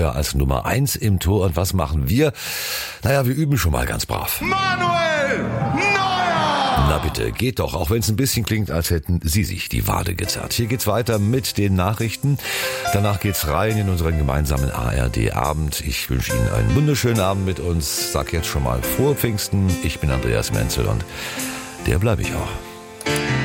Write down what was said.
sogar als Nummer 1 im Tor. Und was machen wir? Naja, wir üben schon mal ganz brav. Manuel Neuer! Na bitte, geht doch, auch wenn es ein bisschen klingt, als hätten Sie sich die Wade gezerrt. Hier geht's weiter mit den Nachrichten. Danach geht's rein in unseren gemeinsamen ARD-Abend. Ich wünsche Ihnen einen wunderschönen Abend mit uns. Sag jetzt schon mal frohe Pfingsten. Ich bin Andreas Menzel und der bleibe ich auch.